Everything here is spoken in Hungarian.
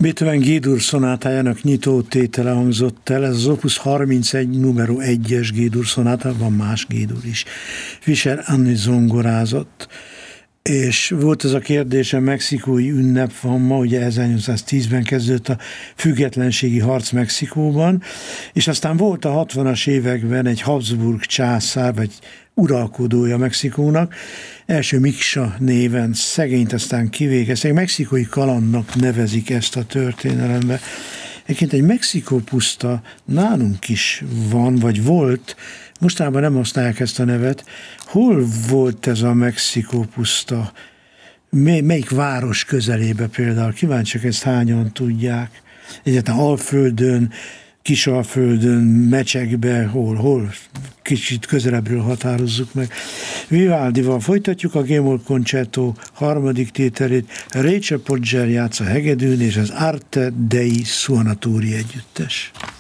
Beethoven G-dur szonátájának nyitó tétele hangzott el, ez az Opus 31 numero 1-es G-dur szonáta, van más G-dur is. Fischer Anni zongorázott, és volt ez a kérdése, mexikói ünnep van ma, ugye 1810-ben kezdődött a függetlenségi harc Mexikóban, és aztán volt a 60-as években egy Habsburg császár, vagy uralkodója Mexikónak, első Miksa néven, szegényt aztán kivégeztek, mexikói kalandnak nevezik ezt a történelembe. Egyébként egy Mexikó puszta nálunk is van, vagy volt, mostában nem használják ezt a nevet. Hol volt ez a Mexikó puszta? Melyik város közelébe például? Kíváncsiak, ezt hányan tudják? Egyáltalán Alföldön, Kisalföldön, Mecsekbe, hol? Kicsit közelebbről határozzuk meg. Vivaldival folytatjuk a G-moll koncertó harmadik tételét. Rachel Podger játsz a hegedűn, és az Arte dei Suonatori együttes.